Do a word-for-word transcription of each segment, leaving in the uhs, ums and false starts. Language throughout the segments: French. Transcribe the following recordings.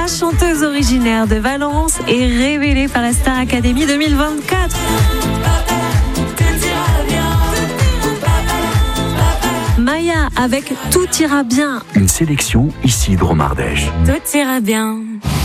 la chanteuse originaire de Valence est révélée par la Star Academy deux mille vingt-quatre. Maya avec Tout ira bien. Une sélection Isidro Mardèche. Tout ira bien.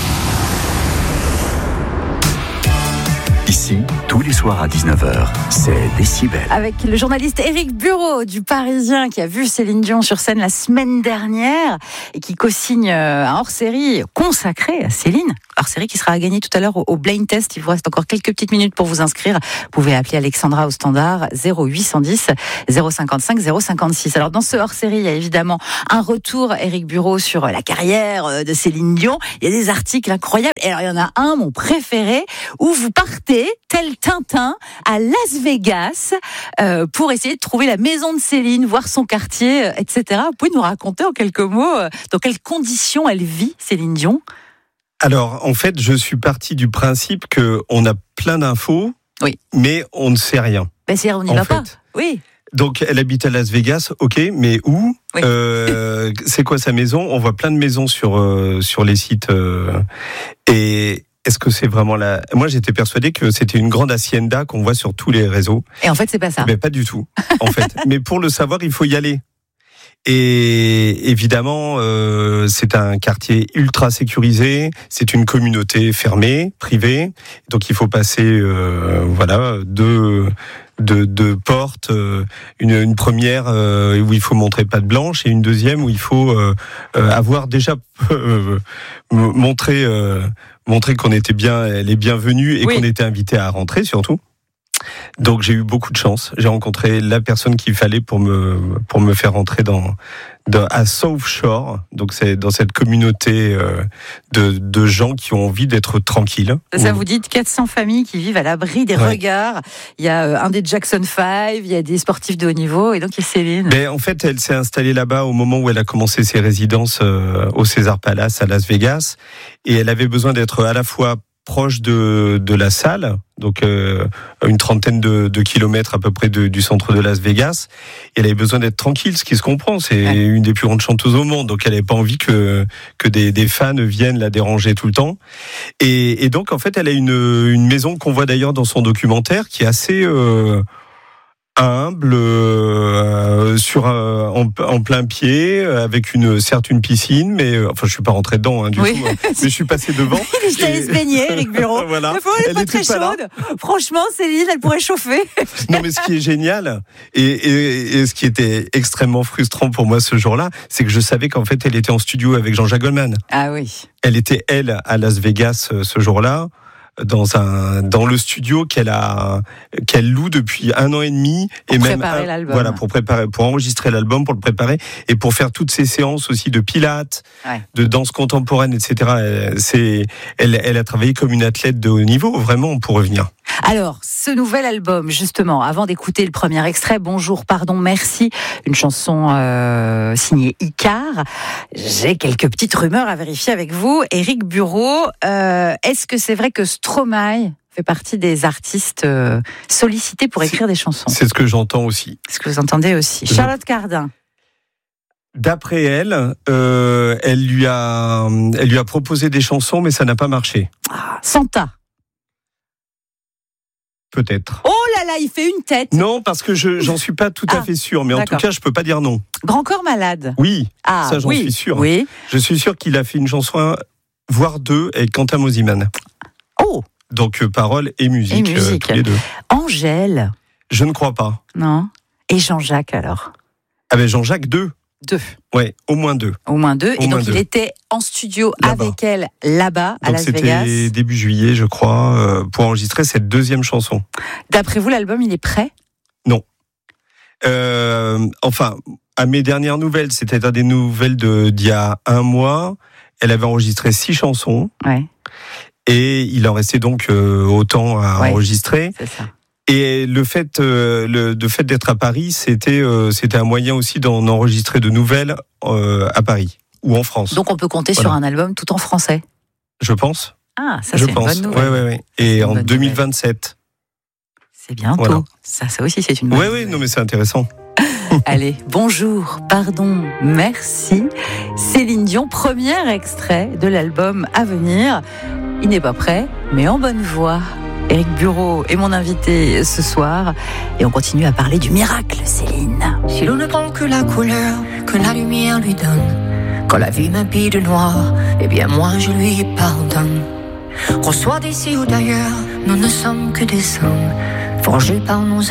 Ici, tous les soirs à dix-neuf heures, c'est Décibel. Avec le journaliste Éric Bureau du Parisien qui a vu Céline Dion sur scène la semaine dernière et qui co-signe un hors-série consacré à Céline. Hors-série qui sera à gagner tout à l'heure au Blind Test. Il vous reste encore quelques petites minutes pour vous inscrire. Vous pouvez appeler Alexandra au standard zéro huit cent dix zéro cinquante-cinq zéro cinquante-six. Alors dans ce hors-série, il y a évidemment un retour Éric Bureau sur la carrière de Céline Dion. Il y a des articles incroyables. Et alors il y en a un, mon préféré, où vous partez tel Tintin à Las Vegas euh, pour essayer de trouver la maison de Céline, voir son quartier, euh, et cetera. Vous pouvez nous raconter en quelques mots euh, dans quelles conditions elle vit, Céline Dion ? Alors, en fait, je suis parti du principe qu'on a plein d'infos, oui. mais on ne sait rien. Ben, c'est on n'y va fait. pas. Oui. Donc, elle habite à Las Vegas, ok, mais où ? Oui. euh, C'est quoi sa maison ? On voit plein de maisons sur euh, sur les sites euh, et est-ce que c'est vraiment la... Moi, j'étais persuadé que c'était une grande hacienda qu'on voit sur tous les réseaux. Et en fait, c'est pas ça. Mais pas du tout, en fait. Mais pour le savoir, il faut y aller. Et évidemment, euh, c'est un quartier ultra sécurisé. C'est une communauté fermée, privée. Donc, il faut passer, euh, voilà, deux... De, de portes, euh, une, une première euh, où il faut montrer patte blanche et une deuxième où il faut euh, euh, avoir déjà euh, montré euh, montrer qu'on était bien les bienvenus et oui. qu'on était invité à rentrer surtout. Donc j'ai eu beaucoup de chance. J'ai rencontré la personne qu'il fallait pour me pour me faire rentrer dans, dans à South Shore. Donc c'est dans cette communauté euh, de de gens qui ont envie d'être tranquilles. Ça, vous dites quatre cents familles qui vivent à l'abri des ouais. regards. Il y a euh, un des Jackson Five, il y a des sportifs de haut niveau et donc il y a Céline. Mais en fait, elle s'est installée là-bas au moment où elle a commencé ses résidences euh, au Caesars Palace à Las Vegas et elle avait besoin d'être à la fois proche de, de la salle, donc euh, une trentaine de, de kilomètres à peu près de, du centre de Las Vegas. Et elle avait besoin d'être tranquille, ce qui se comprend. C'est ouais. une des plus grandes chanteuses au monde, donc elle n'avait pas envie que que des, des fans viennent la déranger tout le temps. Et, et donc en fait, elle a une, une maison qu'on voit d'ailleurs dans son documentaire, qui est assez euh, humble, euh, sur un, en, en plein pied, avec une certes une piscine, mais euh, enfin je suis pas rentré dedans hein, du oui. tout, hein, mais je suis passé devant. Je t'allais se baigner, Éric Bureau. Voilà. La fois, elle est pas très chaude. Franchement, Céline, elle pourrait chauffer. Non, mais ce qui est génial et, et, et ce qui était extrêmement frustrant pour moi ce jour-là, c'est que je savais qu'en fait elle était en studio avec Jean-Jacques Goldman. Ah oui. Elle était elle à Las Vegas ce jour-là. Dans un dans le studio qu'elle a qu'elle loue depuis un an et demi pour et préparer même un, l'album. Voilà, pour préparer pour enregistrer l'album, pour le préparer et pour faire toutes ces séances aussi de pilates, ouais. de danse contemporaine, et cetera. C'est elle elle a travaillé comme une athlète de haut niveau vraiment pour revenir. Alors, ce nouvel album, justement, avant d'écouter le premier extrait, Bonjour, pardon, merci, une chanson euh, signée Icar, j'ai quelques petites rumeurs à vérifier avec vous. Éric Bureau, euh, est-ce que c'est vrai que Stromae fait partie des artistes euh, sollicités pour écrire c'est, des chansons ? C'est ce que j'entends aussi. C'est ce que vous entendez aussi. Je... Charlotte Cardin. D'après elle, euh, elle lui a, elle lui a proposé des chansons, mais ça n'a pas marché. Ah, Santa. Peut-être. Oh là là, il fait une tête. Non, parce que je j'en suis pas tout à ah, fait sûr, mais d'accord. En tout cas, je peux pas dire non. Grand Corps Malade. Oui, ah, ça j'en oui, suis sûr. Oui. Je suis sûr qu'il a fait une chanson, voire deux, avec Quentin Mosimann. Oh. Donc euh, paroles et musique, et musique. Euh, tous les deux. Angèle. Je ne crois pas. Non. Et Jean-Jacques alors ? Ah ben Jean-Jacques deux. Deux. Ouais, au moins deux. Au moins deux. Au et moins donc deux. il était en studio là-bas. avec elle là-bas à donc Las Vegas. C'était début juillet, je crois, euh, pour enregistrer cette deuxième chanson. D'après vous, l'album il est prêt ? Non. Euh, enfin, à mes dernières nouvelles, c'est-à-dire des nouvelles de d'il y a un mois, elle avait enregistré six chansons. Ouais. Et il en restait donc euh, autant à ouais, enregistrer. C'est ça. Et le fait, euh, le, le fait d'être à Paris, c'était, euh, c'était un moyen aussi d'en enregistrer de nouvelles euh, à Paris ou en France. Donc on peut compter voilà. sur un album tout en français. Je pense. Ah, ça je c'est pense. une bonne nouvelle. Ouais, ouais, ouais. Et en deux mille vingt-sept. Nouvelle. C'est bientôt. Voilà. Ça, ça aussi c'est une bonne ouais, nouvelle. Oui, non mais c'est intéressant. Allez, bonjour, pardon, merci. Céline Dion, premier extrait de l'album à venir. Il n'est pas prêt, mais en bonne voie. Éric Bureau est mon invité ce soir. Et on continue à parler du miracle, Céline. Si l'on ne prend que la couleur que la lumière lui donne, quand la vie m'habille de noir, eh bien moi je lui pardonne. Qu'on soit d'ici ou d'ailleurs, nous ne sommes que des hommes forgés par nos